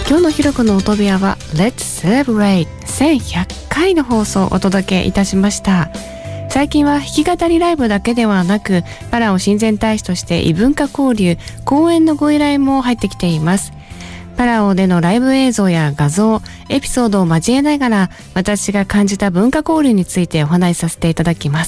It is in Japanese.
今日のひろこの音部屋は Let's Celebrate 1100回の放送をお届けいたしました。最近は弾き語りライブだけではなく、パラオ親善大使として異文化交流、講演のご依頼も入ってきています。パラオでのライブ映像や画像、エピソードを交えながら、私が感じた文化交流についてお話しさせていただきます。